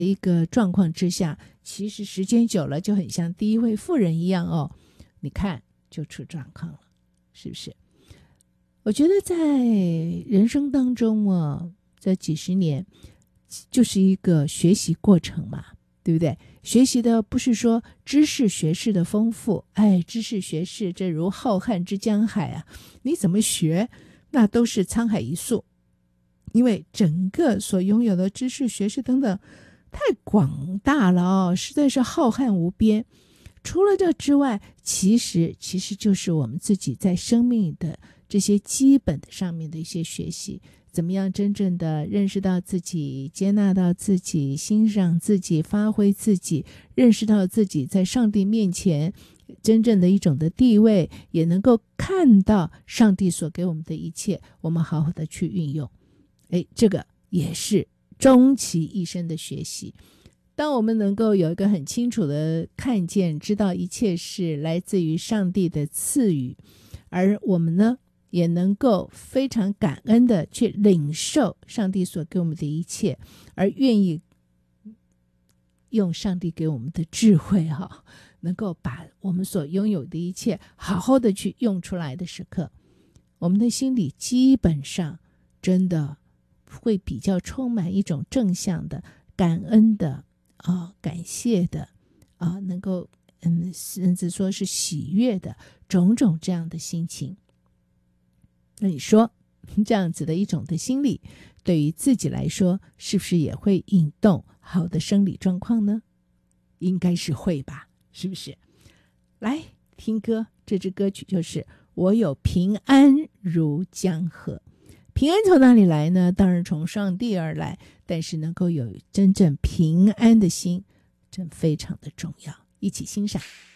一个状况之下，其实时间久了就很像第一位妇人一样哦，你看就出状况了，是不是？我觉得在人生当中这几十年就是一个学习过程嘛，对不对？学习的不是说知识学识的丰富，知识学识这如浩瀚之江海啊，你怎么学那都是沧海一粟，因为整个所拥有的知识学识等等太广大了实在是浩瀚无边。除了这之外，其实就是我们自己在生命的这些基本的上面的一些学习，怎么样真正的认识到自己，接纳到自己，欣赏自己，发挥自己，认识到自己在上帝面前真正的一种的地位，也能够看到上帝所给我们的一切，我们好好的去运用。这个也是终其一生的学习。当我们能够有一个很清楚的看见，知道一切是来自于上帝的赐予，而我们呢也能够非常感恩的去领受上帝所给我们的一切，而愿意用上帝给我们的智慧能够把我们所拥有的一切好好的去用出来的时刻，我们的心里基本上真的会比较充满一种正向的感恩的感谢的能够甚至说是喜悦的种种这样的心情。那你说这样子的一种的心理对于自己来说是不是也会引动好的生理状况呢？应该是会吧，是不是？来听歌，这支歌曲就是我有平安如江河。平安从哪里来呢？当然从上帝而来，但是能够有真正平安的心真非常的重要，一起欣赏。